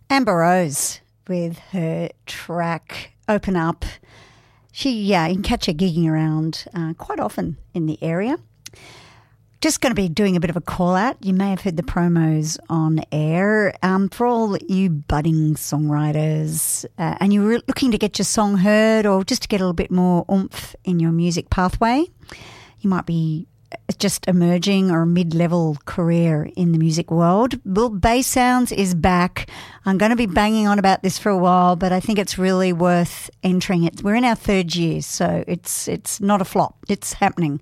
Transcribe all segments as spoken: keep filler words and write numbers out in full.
Amber Rose with her track Open Up. She, yeah, you can catch her gigging around uh, quite often in the area. Just going to be doing a bit of a call out. You may have heard the promos on air. Um, for all you budding songwriters uh, and you're looking to get your song heard or just to get a little bit more oomph in your music pathway, you might be just emerging or a mid-level career in the music world. Well, Bass Sounds is back. I'm going to be banging on about this for a while, but I think it's really worth entering it. We're in our third year, so it's it's not a flop. It's happening.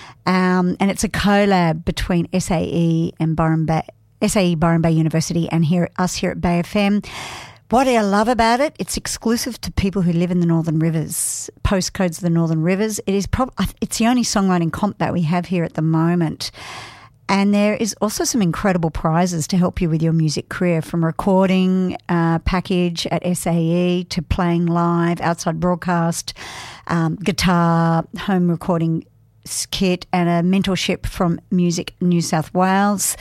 Um, and it's a collab between S A E and Byron Bay, S A E Byron Bay University and here us here at Bay F M. What I love about it, it's exclusive to people who live in the Northern Rivers, postcodes of the Northern Rivers. It is prob- it's the only songwriting comp that we have here at the moment. And there is also some incredible prizes to help you with your music career, from recording uh, package at S A E to playing live, outside broadcast, um, guitar, home recording kit, and a mentorship from Music New South Wales.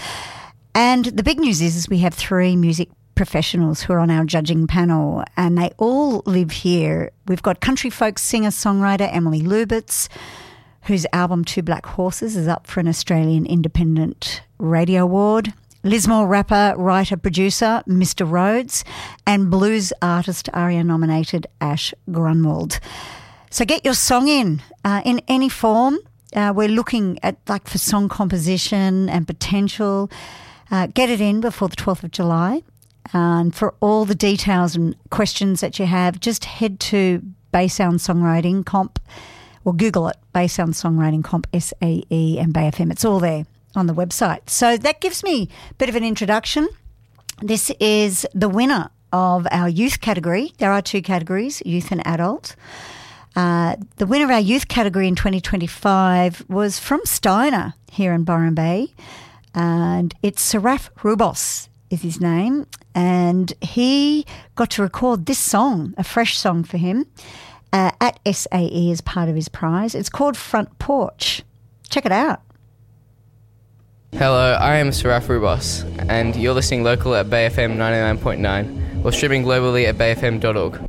And the big news is, is we have three music professionals who are on our judging panel, and they all live here. We've got country folk singer-songwriter Emily Lubitz, whose album Two Black Horses is up for an Australian Independent Radio Award. Lismore rapper, writer, producer Mister Rhodes, and blues artist ARIA-nominated Ash Grunwald. So get your song in, uh, in any form. Uh, we're looking at like for song composition and potential. Uh, get it in before the twelfth of July. And for all the details and questions that you have, just head to Bass Sound Songwriting Comp, or Google it, Bass Sound Songwriting Comp, S A E and Bay F M. It's all there on the website. So that gives me a bit of an introduction. This is the winner of our youth category. There are two categories, youth and adult. Uh, the winner of our youth category in twenty twenty-five was from Steiner here in Byron Bay, and it's Saraf Rubos is his name, and he got to record this song, a fresh song for him, uh, at S A E as part of his prize. It's called Front Porch. Check it out. Hello, I am Saraf Rubos, and you're listening local at Bay F M ninety-nine point nine, or streaming globally at bay f m dot org.